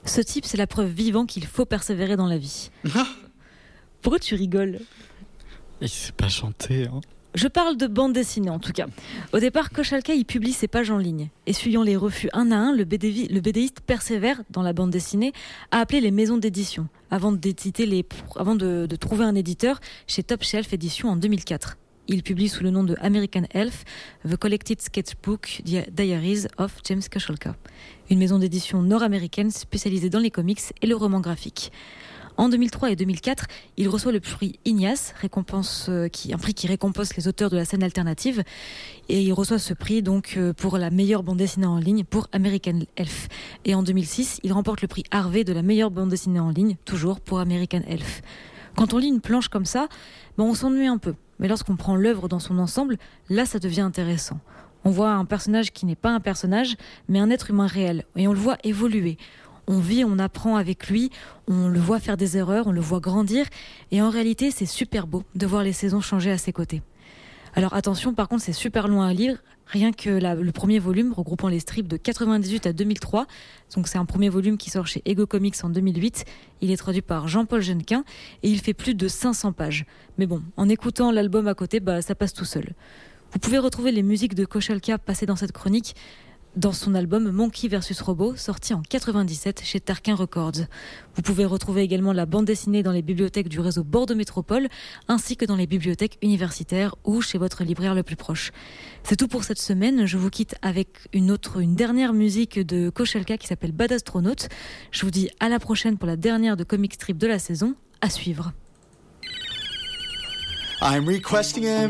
Ce type, c'est la preuve vivante qu'il faut persévérer dans la vie. Pourquoi tu rigoles ? Il sait pas chanter, hein. Je parle de bande dessinée en tout cas. Au départ, Kochalka y publie ses pages en ligne. Essuyant les refus un à un, le BDiste persévère dans la bande dessinée à appeler les maisons d'édition, avant de trouver un éditeur chez Top Shelf Éditions en 2004. Il publie sous le nom de American Elf, The Collected Sketchbook Diaries of James Kochalka, une maison d'édition nord-américaine spécialisée dans les comics et le roman graphique. En 2003 et 2004, il reçoit le prix Ignace, un prix qui récompense les auteurs de la scène alternative. Et il reçoit ce prix donc pour la meilleure bande dessinée en ligne pour American Elf. Et en 2006, il remporte le prix Harvey de la meilleure bande dessinée en ligne, toujours pour American Elf. Quand on lit une planche comme ça, on s'ennuie un peu. Mais lorsqu'on prend l'œuvre dans son ensemble, là ça devient intéressant. On voit un personnage qui n'est pas un personnage, mais un être humain réel. Et on le voit évoluer. On vit, on apprend avec lui, on le voit faire des erreurs, on le voit grandir. Et en réalité, c'est super beau de voir les saisons changer à ses côtés. Alors attention, par contre, c'est super long à lire. Rien que le premier volume, regroupant les strips de 98 à 2003. Donc c'est un premier volume qui sort chez Ego Comics en 2008. Il est traduit par Jean-Paul Jeannequin et il fait plus de 500 pages. Mais bon, en écoutant l'album à côté, ça passe tout seul. Vous pouvez retrouver les musiques de Kochalka passées dans cette chronique dans son album Monkey vs Robot, sorti en 97 chez Tarquin Records. Vous pouvez retrouver également la bande dessinée dans les bibliothèques du réseau Bordeaux Métropole, ainsi que dans les bibliothèques universitaires ou chez votre libraire le plus proche. C'est tout pour cette semaine. Je vous quitte avec une dernière musique de Kochalka qui s'appelle Bad Astronaut. Je vous dis à la prochaine pour la dernière de Comic Strip de la saison. À suivre. I'm requesting